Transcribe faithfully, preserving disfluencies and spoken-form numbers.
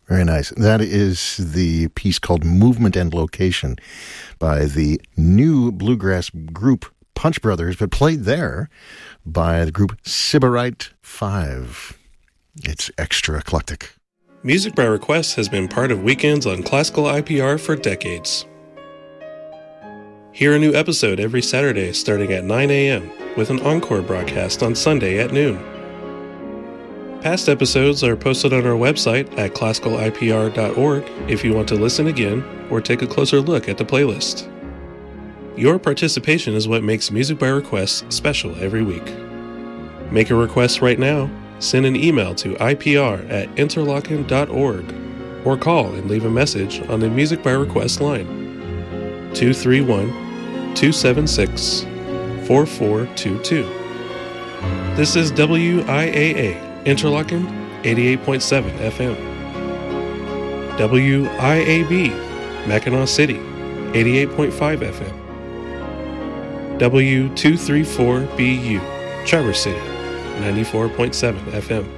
Very nice. That is the piece called Movement and Location by the new bluegrass group Punch Brothers, but played there by the group Sybarite five. It's extra eclectic. Music by Request has been part of Weekends on Classical I P R for decades. Hear a new episode every Saturday starting at nine a.m. with an encore broadcast on Sunday at noon. Past episodes are posted on our website at classical I P R dot org if you want to listen again or take a closer look at the playlist. Your participation is what makes Music by Request special every week. Make a request right now, send an email to I P R at interlochen dot org, or call and leave a message on the Music by Request line, two three one, two seven six, four four two two. This is W I A A, Interlochen eighty-eight point seven F M. W I A B, Mackinac City, eighty-eight point five F M. W two thirty-four B U, Traverse City, ninety-four point seven F M.